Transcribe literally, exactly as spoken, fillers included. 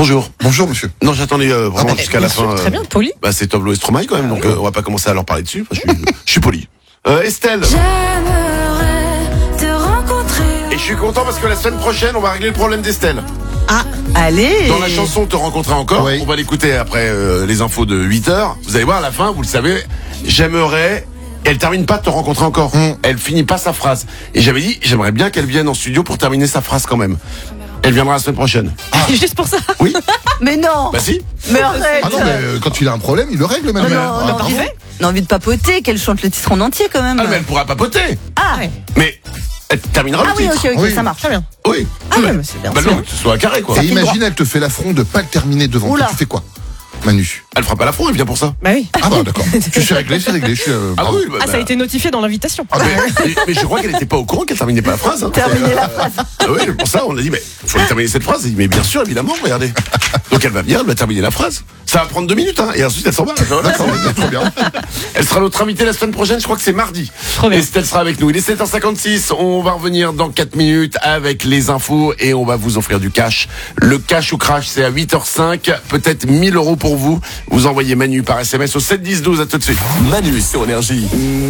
Bonjour. Bonjour monsieur. Non, j'attendais euh, vraiment Ah, jusqu'à la fin. Très bien, poli. Bah, c'est Toblo et Stromae quand même, donc euh, on va pas commencer à leur parler dessus. Enfin, je, suis, je suis poli. Euh, Estelle. J'aimerais te rencontrer. Et je suis content parce que la semaine prochaine, on va régler le problème d'Estelle. Ah, allez. Dans la chanson Te rencontrer encore, Oui. on va l'écouter après euh, les infos de huit heures. Vous allez voir à la fin, vous le savez, j'aimerais... Elle termine pas Te rencontrer encore. Mm. Elle finit pas sa phrase. Et j'avais dit, j'aimerais bien qu'elle vienne en studio pour terminer sa phrase quand même. Elle viendra la semaine prochaine. Juste pour ça. Oui. Mais non. Bah si. Mais arrête. Ah non, mais euh, quand il a un problème, il le règle, Manu. Non, Ah, non, bravo. On a envie de papoter, qu'elle chante le titre en entier quand même. Ah, mais elle pourra papoter. Ah, Mais elle terminera ah le oui, titre. ok, ok, Oui. ça marche. Très bien. Oui. Ah, ouais, mais c'est bien. Bah c'est non, bien. que ce soit à carré quoi. Et fait imagine, droit. elle te fait l'affront de pas le terminer devant Oula. toi. Tu fais quoi, Manu? Elle fera pas l'affront, elle vient pour ça. Bah oui. Ah bah d'accord. Tu sais régler, c'est réglé. Je suis, euh, Ah bravo. oui, bah, Ah, ça a été notifié dans l'invitation. Ah, mais, mais- mais je crois qu'elle était pas au courant qu'elle terminait pas la phrase. Hein. Terminer la phrase. Ah oui, pour ça, on a dit, mais faut terminer cette phrase. Elle dit, mais bien sûr, évidemment, regardez. Donc elle va venir, elle va terminer la phrase. Ça va prendre deux minutes, hein, et ensuite elle s'en va. D'accord, ouais, trop bien. Elle sera notre invitée la semaine prochaine, je crois que c'est mardi. Trop bien. Estelle sera avec nous. Il est sept heures cinquante-six, on va revenir dans quatre minutes avec les infos et on va vous offrir du cash. Le cash ou crash, c'est à huit heures cinq, peut-être mille euros pour vous. Vous envoyez Manu par S M S au sept dix douze, à tout de suite. Manu sur Énergie.